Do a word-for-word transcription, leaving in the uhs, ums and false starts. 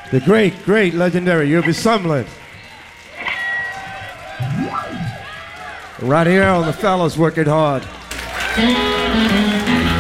The great, great, legendary Ubi Sumlin. Right here on the fellas working hard.